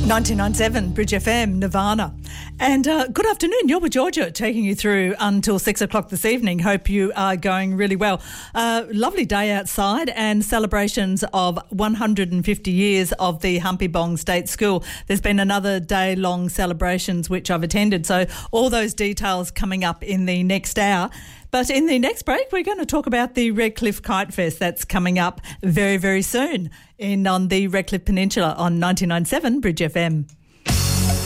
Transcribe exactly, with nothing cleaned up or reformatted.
ninety-nine point seven Bridge F M, Nirvana. And uh, good afternoon, you're with Georgia, taking you through until six o'clock this evening. Hope you are going really well. Uh, lovely day outside and celebrations of one hundred fifty years of the Humpy Bong State School. There's been another day-long celebrations which I've attended, so all those details coming up in the next hour. But in the next break, we're going to talk about the Redcliffe Kite Fest that's coming up very, very soon in on the Redcliffe Peninsula on ninety-nine point seven Bridge F M.